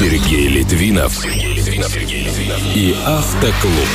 Сергей Литвинов и Автоклуб.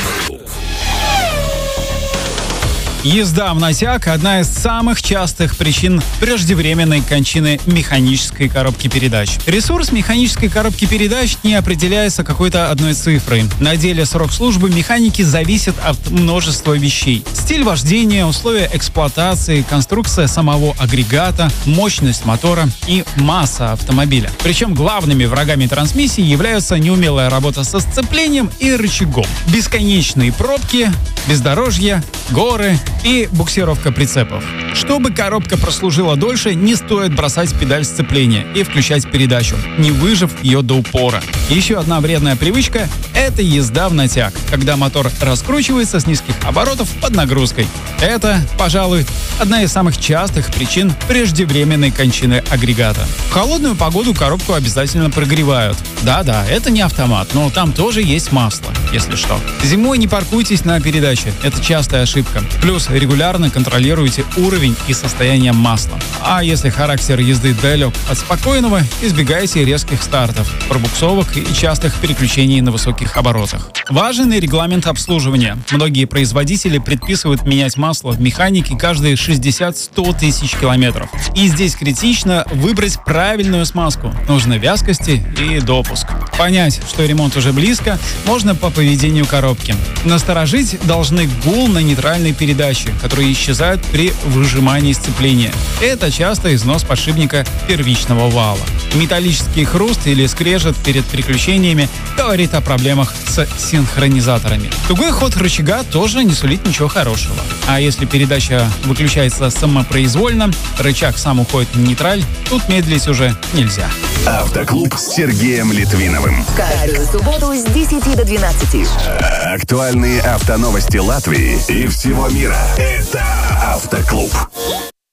Езда в натяг – одна из самых частых причин преждевременной кончины механической коробки передач. Ресурс механической коробки передач не определяется какой-то одной цифрой. На деле срок службы механики зависит от множества вещей. Стиль вождения, условия эксплуатации, конструкция самого агрегата, мощность мотора и масса автомобиля. Причем главными врагами трансмиссии являются неумелая работа со сцеплением и рычагом, бесконечные пробки, бездорожье, горы и буксировка прицепов. Чтобы коробка прослужила дольше, не стоит бросать педаль сцепления и включать передачу, не выжав ее до упора. Еще одна вредная привычка – это езда в натяг, когда мотор раскручивается с низких оборотов под нагрузкой. Это, пожалуй, одна из самых частых причин преждевременной кончины агрегата. В холодную погоду коробку обязательно прогревают. Да-да, это не автомат, но там тоже есть масло, если что. Зимой не паркуйтесь на передаче, это частая ошибка. Плюс регулярно контролируйте уровень и состояние масла. А если характер езды далек от спокойного, избегайте резких стартов, пробуксовок и частых переключений на высоких оборотах. Важен и регламент обслуживания. Многие производители предписывают менять масло в механике каждые 60-100 тысяч километров. И здесь критично выбрать правильную смазку. Нужны вязкости и допуск. Понять, что ремонт уже близко, можно по поведению коробки. Насторожить должны гул на нейтральной передаче, которые исчезают при выжимании сцепления. Это часто износ подшипника первичного вала. Металлический хруст или скрежет перед переключениями говорит о проблемах с синхронизаторами. Тугой ход рычага тоже не сулит ничего хорошего. А если передача выключается самопроизвольно, рычаг сам уходит в нейтраль, тут медлить уже нельзя. Автоклуб с Сергеем Литвиновым. Каждую субботу с 10 до 12. Актуальные автоновости Латвии и всего мира. Это Автоклуб.